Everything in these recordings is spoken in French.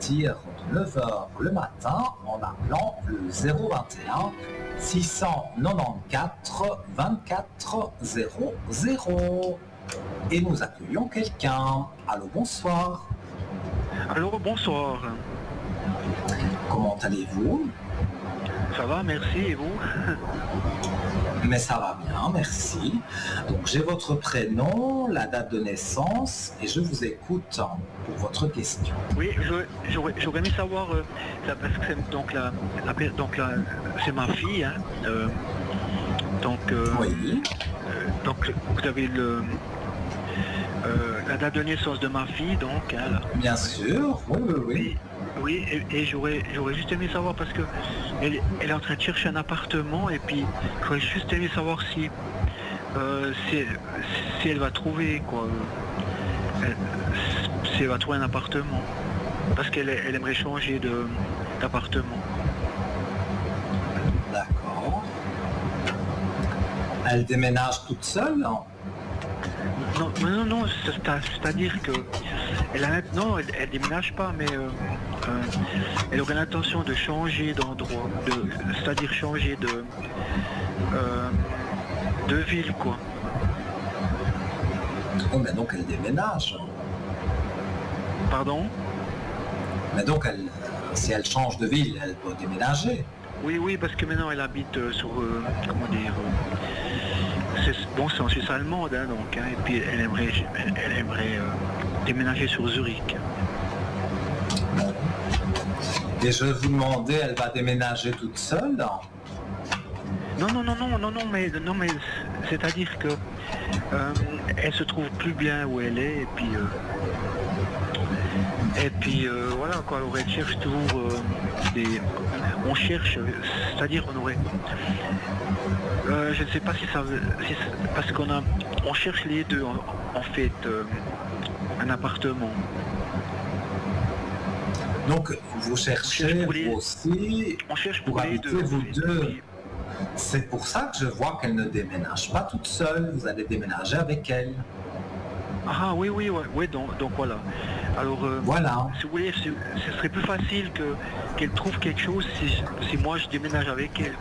partir de 9 heures le matin en appelant le 021 694 24 00. Et nous accueillons quelqu'un. Allô, bonsoir. Allô, bonsoir. Comment allez-vous? Ça va, merci, et vous? Mais ça va bien, merci. Donc j'ai votre prénom, la date de naissance et je vous écoute pour votre question. Oui, j'aurais aimé savoir, parce que c'est, donc c'est ma fille, hein, oui. Donc vous avez la date de naissance de ma fille, donc. Hein, là. Bien sûr, oui. Oui, et j'aurais juste aimé savoir parce que elle est en train de chercher un appartement et puis j'aurais juste aimé savoir si elle va trouver quoi, si elle va trouver un appartement parce qu'elle aimerait changer d'appartement. D'accord. Elle déménage toute seule? Non, c'est-à-dire que elle déménage pas, mais elle aurait l'intention de changer d'endroit, c'est-à-dire changer de ville, quoi. Oh, mais donc elle déménage. Pardon? Mais donc si elle change de ville, elle doit déménager. Oui, parce que maintenant elle habite sur, comment dire, c'est en Suisse allemande, hein, donc, hein, et puis elle aimerait déménager sur Zurich. Et je vous demandais, elle va déménager toute seule? Non, mais c'est-à-dire que elle se trouve plus bien où elle est, et puis voilà quoi, alors elle cherche toujours on cherche, c'est-à-dire on aurait, je ne sais pas parce on cherche les deux en fait un appartement. Donc vous cherchez vous aussi, on cherche pour les habiter deux, vous deux. puis, c'est pour ça que je vois qu'elle ne déménage pas toute seule, vous allez déménager avec elle. Ah oui, donc voilà. Alors voilà. Si vous voulez, ce serait plus facile qu'elle trouve quelque chose si moi je déménage avec elle.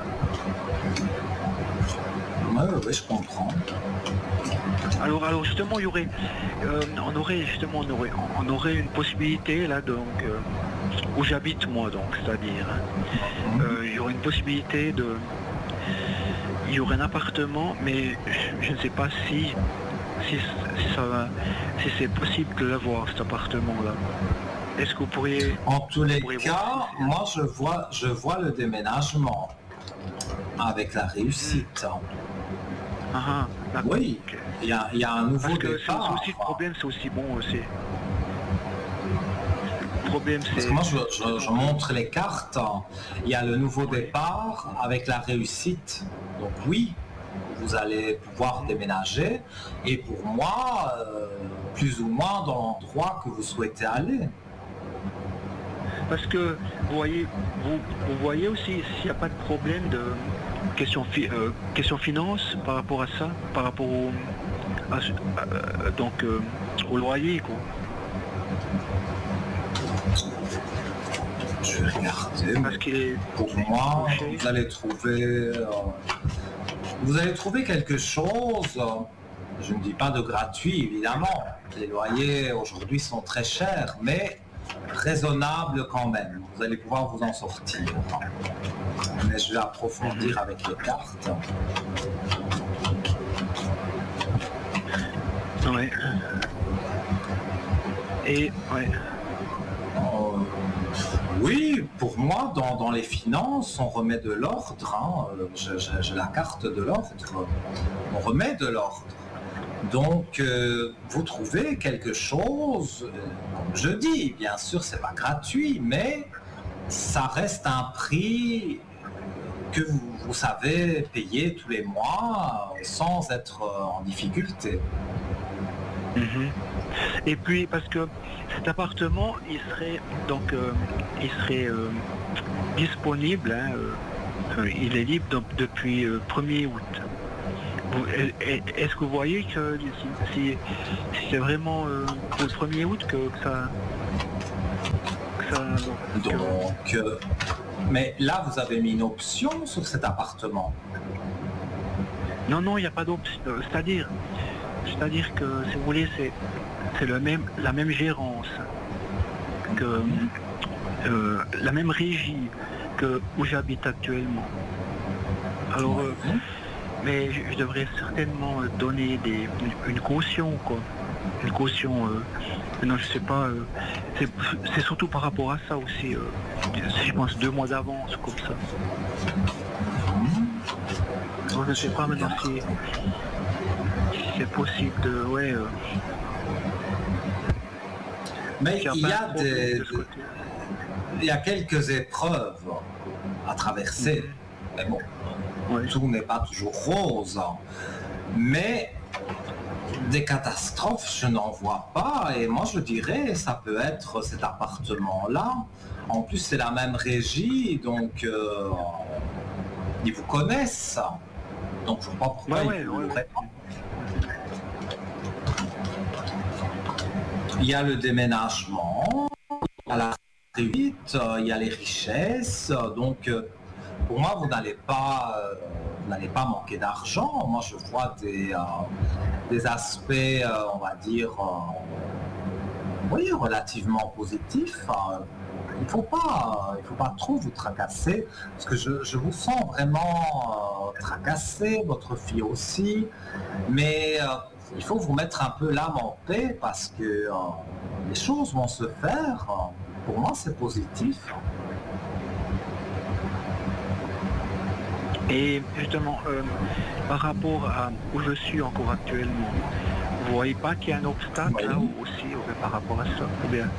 Oui, je comprends. Alors justement, il y aurait, on aurait une possibilité là, donc où j'habite moi, donc c'est-à-dire, il y aurait une possibilité il y aurait un appartement, mais je ne sais pas si c'est possible de l'avoir cet appartement-là. Est-ce que vous pourriez... En tous les cas, moi je vois le déménagement avec la réussite. Oui, il y a un nouveau départ. C'est aussi le problème, c'est aussi bon aussi. Le problème, c'est... Parce que moi je montre les cartes, il y a le nouveau départ avec la réussite. Donc oui, vous allez pouvoir déménager et pour moi, plus ou moins dans l'endroit que vous souhaitez aller. Parce que vous voyez aussi s'il n'y a pas de problème de question finance par rapport à ça, par rapport au loyer, quoi. Je vais regarder. Parce qu'il est pour moi, vous allez trouver quelque chose. Je ne dis pas de gratuit, évidemment. Les loyers aujourd'hui sont très chers, mais raisonnables quand même. Vous allez pouvoir vous en sortir. Mais je vais approfondir avec les cartes. Ouais. Et ouais. Oui, pour moi, dans les finances, on remet de l'ordre. J'ai la carte de l'ordre. On remet de l'ordre. Donc, vous trouvez quelque chose, comme je dis, bien sûr, c'est pas gratuit, mais ça reste un prix que vous savez payer tous les mois sans être en difficulté. Et puis, parce que cet appartement, il serait disponible, hein, il est libre depuis 1er août. Est-ce que vous voyez que si c'est vraiment pour le 1er août que ça. Donc, mais là, vous avez mis une option sur cet appartement. Non, il n'y a pas d'option. C'est-à-dire que, si vous voulez, c'est la même gérance, que la même régie que où j'habite actuellement. Alors, mais je devrais certainement donner une caution, quoi. Une caution, non, je sais pas, c'est surtout par rapport à ça aussi, je pense 2 mois d'avance, comme ça. Donc, je ne sais pas maintenant si c'est possible de, ouais. Mais il y a quelques épreuves à traverser. Mais bon, tout n'est pas toujours rose. Mais des catastrophes, je n'en vois pas. Et moi, je dirais, ça peut être cet appartement-là. En plus, c'est la même régie, donc ils vous connaissent. Donc, je ne vois pas pourquoi ils vous l'auraient pas. Il y a le déménagement, il y a la réussite, il y a les richesses. Donc, pour moi, vous n'allez pas manquer d'argent. Moi, je vois des aspects, on va dire, relativement positifs. Il faut pas trop vous tracasser, parce que je vous sens vraiment tracassé, votre fille aussi. Mais il faut vous mettre un peu l'âme en paix, parce que les choses vont se faire. Pour moi, c'est positif. Et justement, par rapport à où je suis encore actuellement, vous voyez pas qu'il y a un obstacle là aussi par rapport à ça, ou bien?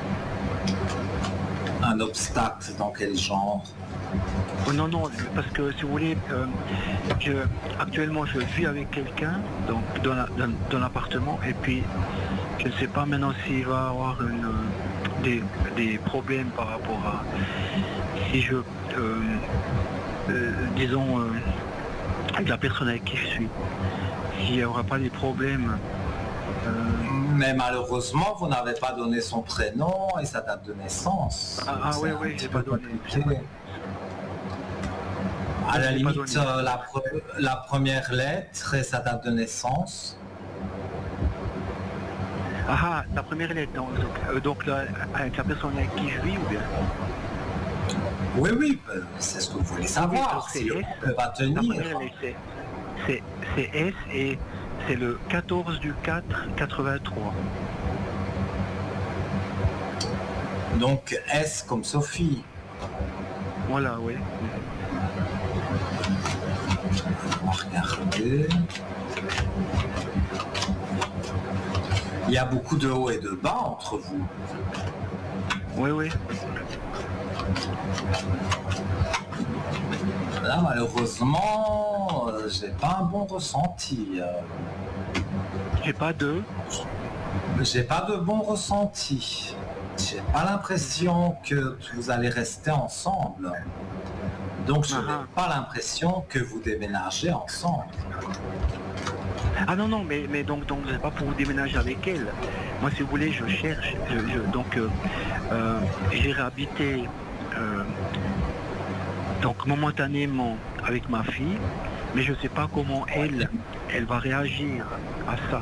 Un obstacle dans quel genre? Non, parce que si vous voulez, actuellement je vis avec quelqu'un donc dans l'appartement, et puis je ne sais pas maintenant s'il va avoir des problèmes par rapport à si je disons avec la personne avec qui je suis, s'il n'y aura pas des problèmes. Mais malheureusement, vous n'avez pas donné son prénom et sa date de naissance. Oui, j'ai pas donné. À la limite, la première lettre et sa date de naissance. La première lettre, donc avec la personne avec qui je vis, ou bien? Oui, c'est ce que vous voulez savoir, si le couple va tenir. La première lettre, c'est S, et c'est le 14 du 4 83. Donc S comme Sophie. Voilà, oui. On va regarder. Il y a beaucoup de hauts et de bas entre vous. Oui. Là, malheureusement, j'ai pas un bon ressenti. J'ai pas de bon ressenti. J'ai pas l'impression que vous allez rester ensemble. Donc je n'ai pas l'impression que vous déménagez ensemble. Non, mais donc c'est pas pour vous déménager avec elle. Moi, si vous voulez, je cherche. J'ai réhabité donc momentanément avec ma fille, mais je ne sais pas comment elle va réagir à ça.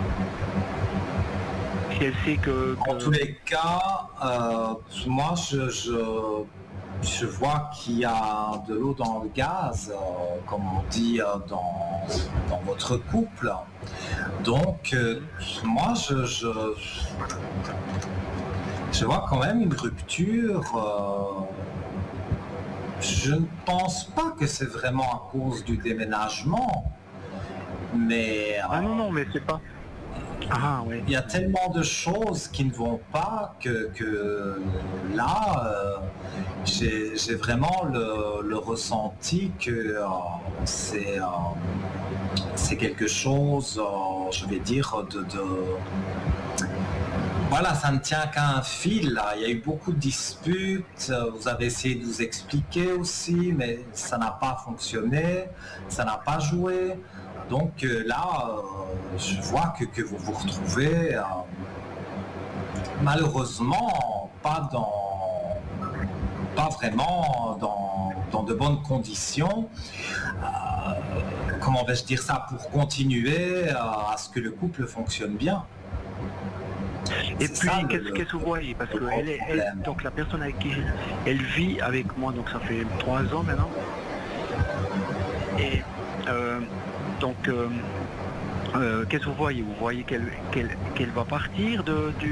Si elle sait que... En tous les cas, moi je vois qu'il y a de l'eau dans le gaz, comme on dit dans votre couple. Donc moi je vois quand même une rupture. Je ne pense pas que c'est vraiment à cause du déménagement, mais... non, mais c'est pas... Oui. Il y a tellement de choses qui ne vont pas que là, j'ai vraiment le ressenti que c'est quelque chose, je vais dire, Voilà, ça ne tient qu'à un fil, là. Il y a eu beaucoup de disputes, vous avez essayé de vous expliquer aussi, mais ça n'a pas fonctionné, ça n'a pas joué. Donc là, je vois que vous vous retrouvez malheureusement pas pas vraiment dans de bonnes conditions. Comment vais-je dire ça, pour continuer à ce que le couple fonctionne bien. Et C'est puis, ça qu'est-ce que vous voyez? Parce que problème. donc la personne avec qui elle vit avec moi, donc ça fait 3 ans maintenant. Et euh, donc, qu'est-ce que vous voyez? Vous voyez qu'elle va partir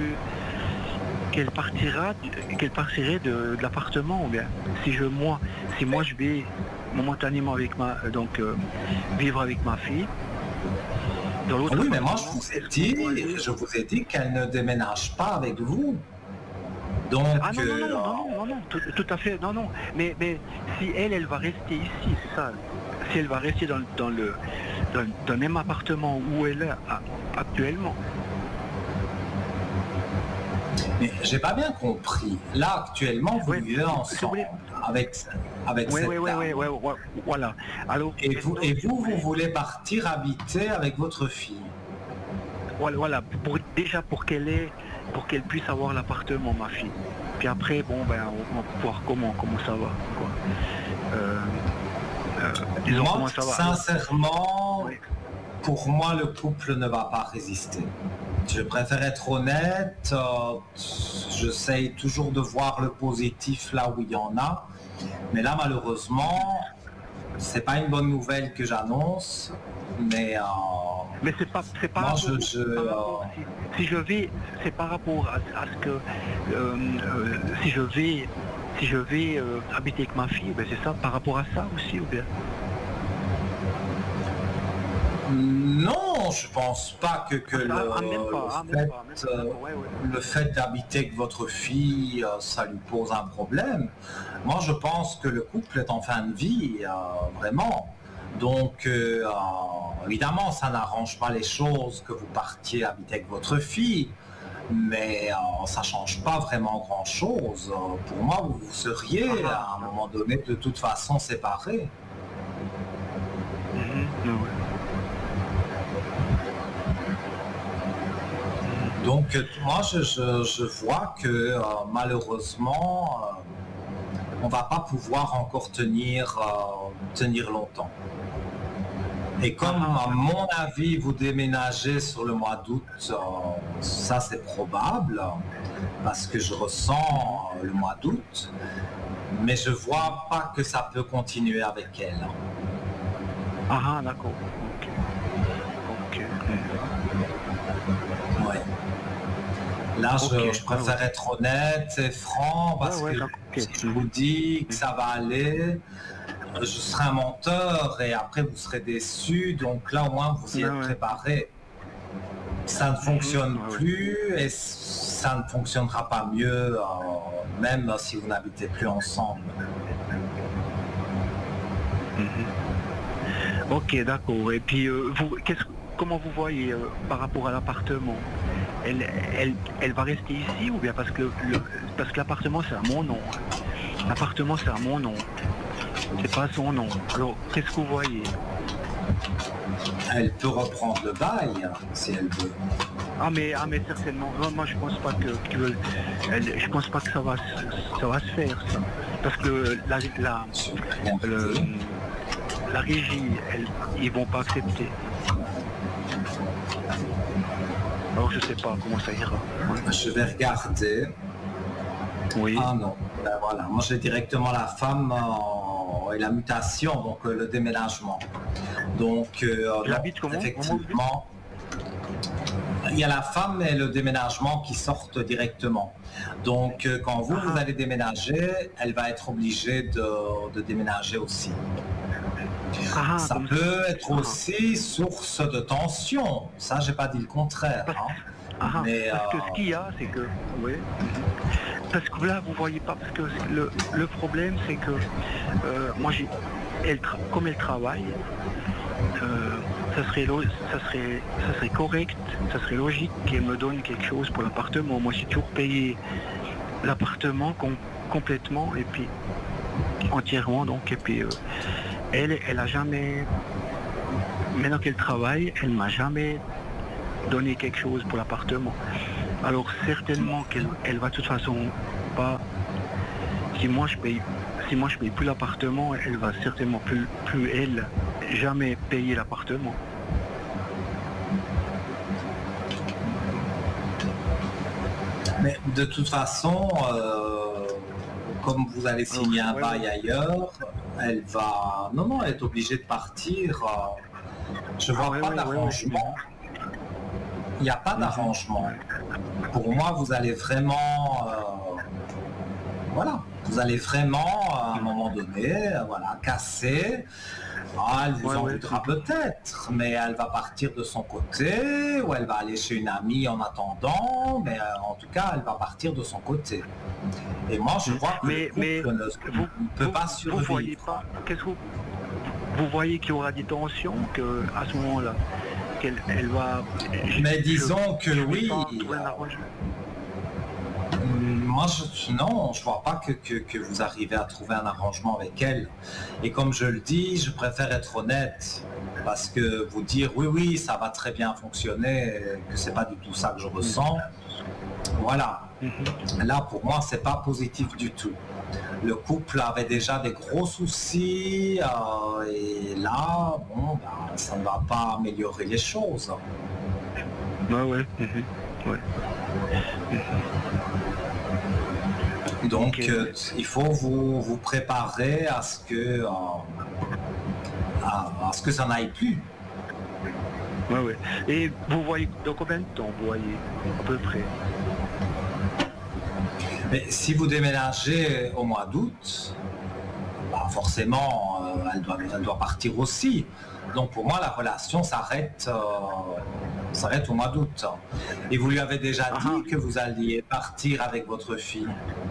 qu'elle partirait de l'appartement, ou bien si moi je vais momentanément avec vivre avec ma fille dans Ah l'autre oui, mais moi appartement, est-ce que vous voyez? je vous ai dit qu'elle ne déménage pas avec vous. Donc, Ah non, non, non, non, non, non, non, tout à fait, non, non. Mais si elle va rester ici, c'est ça. Si elle va rester dans le même appartement où elle est actuellement. mais j'ai pas bien compris. Là, actuellement, vous Oui, vivez ensemble avec, avec oui, cette oui, oui, dame. oui, oui, oui, voilà. Alors, Et vous voulez partir habiter avec votre fille. voilà, pour qu'elle puisse avoir l'appartement, ma fille. Puis après, bon, ben, on va voir comment ça va, quoi. Euh, disons Moi, comment ça va. Alors, sincèrement, oui. pour moi, le couple ne va pas résister. Je préfère être honnête. J'essaye toujours de voir le positif là où il y en a. Mais là, malheureusement, c'est pas une bonne nouvelle que j'annonce. Mais Mais c'est par moi, rapport, si je vais, c'est par rapport à ce que si je vais habiter avec ma fille, ben c'est ça, par rapport à ça aussi, ou bien. non, je pense pas que Même pas, même pas. Ouais, ouais. le fait d'habiter avec votre fille, ça lui pose un problème. Moi, je pense que le couple est en fin de vie, vraiment. Donc, évidemment, ça n'arrange pas les choses que vous partiez habiter avec votre fille, mais ça change pas vraiment grand-chose. Pour moi, vous seriez à un moment donné de toute façon séparés. Ouais. Donc, moi, je vois que malheureusement, on va pas pouvoir encore tenir longtemps. Et comme, à mon avis, vous déménagez sur le mois d'août, ça c'est probable, parce que je ressens le mois d'août, mais je vois pas que ça peut continuer avec elle. Ah, d'accord. Ok. Ouais. Là, Ok, je préfère être honnête et franc, parce ouais, que d'accord, ok. si je vous dis que ça va aller, je serai un menteur et après vous serez déçus. Donc là, au moins, vous y êtes Ouais. préparé. Ça ne fonctionne Ouais. plus et ça ne fonctionnera pas mieux, même si vous n'habitez plus ensemble. Ok, d'accord. Et puis, comment vous voyez par rapport à l'appartement? Elle va rester ici, ou bien parce que l'appartement c'est à mon nom. L'appartement c'est à mon nom. C'est pas son nom. Alors, qu'est-ce que vous voyez? Elle peut reprendre le bail si elle veut. Ah mais certainement. Moi je pense pas je pense pas que ça va se faire, ça. Parce que la régie, ils vont pas accepter. Alors je sais pas comment ça ira. Ouais. Je vais regarder. Oui. Ah non, ben voilà, moi j'ai directement la femme et la mutation, donc le déménagement. Donc, Elle non, habite comment? effectivement, il y a la femme et le déménagement qui sortent directement. Donc, quand vous allez déménager, elle va être obligée de déménager aussi. Ça Comme peut ça. être aussi source de tension. Ça, j'ai pas dit le contraire. Hein. Mais, Parce que ce qu'il y a, c'est que, oui, parce que là, vous voyez pas, parce que le problème, c'est que moi, comme elle travaille, ça serait correct, ça serait logique qu'elle me donne quelque chose pour l'appartement. Moi, j'ai toujours payé l'appartement complètement et puis entièrement, donc, et puis elle a jamais, maintenant qu'elle travaille, elle m'a jamais donner quelque chose pour l'appartement. Alors certainement qu'elle va de toute façon pas si moi je paye, si moi je paye plus l'appartement, elle va certainement plus elle jamais payer l'appartement. Mais de toute façon, comme vous allez signer un Ouais, bail ouais. ailleurs, elle va... Non, non, elle est obligée de partir. Je Ah vois ouais, pas ouais, ouais, ouais. d'arrangement. Il n'y a pas Mhm. d'arrangement. Pour moi, vous allez vraiment... voilà. Vous allez vraiment, à un moment donné, voilà, casser. Ah, elle vous Ouais, en ouais. voudra peut-être, mais elle va partir de son côté, ou elle va aller chez une amie en attendant, mais en tout cas, elle va partir de son côté. Et moi, je Mhm. vois que le Mais couple vous, ne peut vous, pas vous voyez survivre. pas, qu'est-ce que vous voyez qu'il y aura des tensions, que à ce moment-là, qu'elle elle va, Mais disons que je vais oui, pas trouver un arrangement. moi, non, je vois pas que vous arrivez à trouver un arrangement avec elle. Et comme je le dis, je préfère être honnête. Parce que vous dire oui, oui, ça va très bien fonctionner, que c'est pas du tout ça que je ressens. Voilà. Mhm. Là, pour moi, c'est pas positif du tout. Le couple avait déjà des gros soucis, et là, bon, ben, ça ne va pas améliorer les choses. Ouais, ouais. Mhm. Ouais. Ok, Donc, ouais. il faut vous préparer à ce que, à ce que ça n'aille plus. Ouais, ouais. Et vous voyez dans combien de temps vous voyez à peu près? Mais si vous déménagez au mois d'août, bah forcément, elle doit partir aussi. Donc pour moi, la relation s'arrête au mois d'août. Et vous lui avez déjà Ah, ah. dit que vous alliez partir avec votre fille.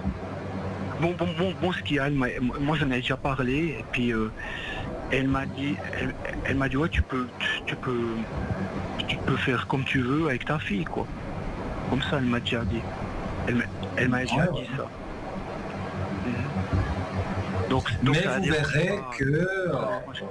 Bon, ce qu'il y a, moi j'en ai déjà parlé, et puis elle m'a dit, elle m'a dit ouais, tu peux, tu peux faire comme tu veux avec ta fille, quoi. Comme ça, elle m'a déjà dit. Elle m'a elle m'a Ouais, déjà ouais. dit ça. Mhm. Donc Mais ça la vous dérange verrez pas. que Ça la dérange.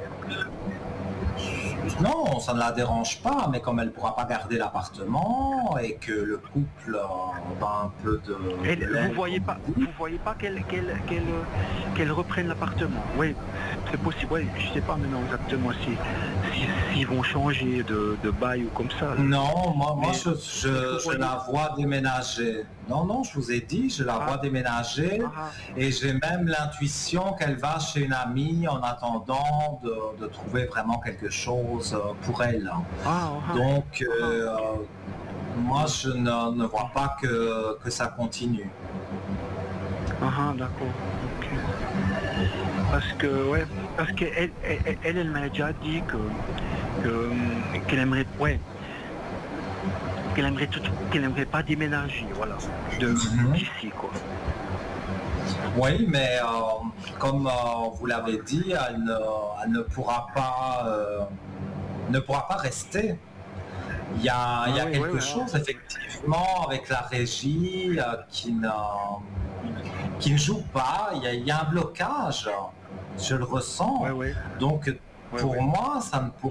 non, ça ne la dérange pas, mais comme elle ne pourra pas garder l'appartement et que le couple va un peu de l'aile, comme vous dites, Vous voyez pas qu'elle reprenne l'appartement. Oui, c'est possible. Ouais, je sais pas maintenant exactement s'ils vont changer de bail ou comme ça, là. non, moi Mais est-ce que vous je voyez? la vois déménager. Non, non, je vous ai dit, je la vois Ah, déménager ah, et j'ai même l'intuition qu'elle va chez une amie en attendant de trouver vraiment quelque chose pour elle. ah, ah, Donc, ah, ah, ok. moi, Ouais. je ne vois pas que ça continue. Ah, ah, d'accord. Ok. Parce que ouais, parce elle m'a déjà dit qu'elle aimerait, ouais, qu'elle aimerait pas déménager, voilà, Mhm. d'ici, quoi. Oui, mais comme vous l'avez dit, elle ne pourra pas rester. Il y Ah a oui, ouais, quelque ouais. chose effectivement avec la régie qui ne joue pas. Il y a un blocage, je le Ouais, ressens. ouais, Donc ouais, pour ouais. moi,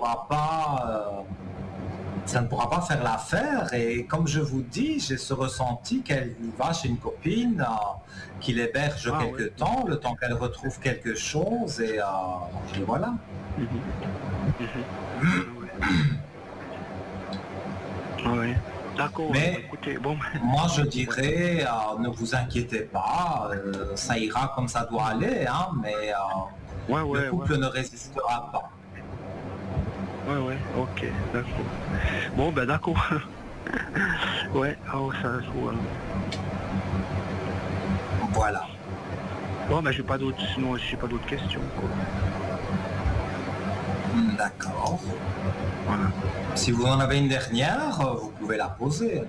ça ne pourra pas faire l'affaire. Et comme je vous dis, j'ai ce ressenti qu'elle va chez une copine qui l'héberge Ah ouais. quelque temps, le temps qu'elle retrouve quelque chose, et voilà. Mhm, mhm. Ouais, ouais. Ah ouais. D'accord, ouais, bah, Mais écoutez, bon, moi, je ouais. dirais, ne vous inquiétez pas, ça ira comme ça doit aller, hein, mais Ouais, le ouais, ouais. couple ne résistera pas. Ouais, ouais, ok, d'accord. Bon, ben d'accord. Ouais, oh, ça joue. Voilà. Bon, ben j'ai pas d'autres, sinon j'ai pas d'autres questions, quoi. D'accord. Voilà. Si vous en avez une dernière, vous pouvez la poser.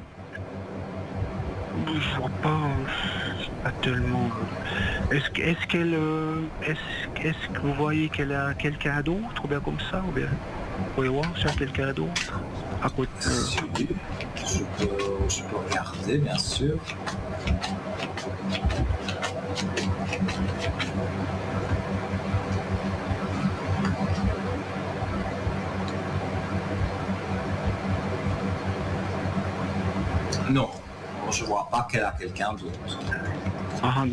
Je vois pas tellement. Est-ce que vous voyez qu'elle a quelqu'un d'autre, ou bien comme ça, ou bien vous pouvez voir si elle a quelqu'un d'autre à côté. Si, je peux regarder, bien sûr. Non, je vois pas qu'elle a quelqu'un d'autre. Ah,